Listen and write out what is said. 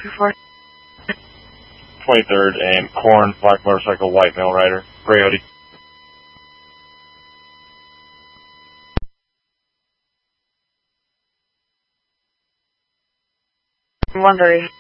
for? 23rd and Corn, black motorcycle, white male rider, gray hoodie. Wondering.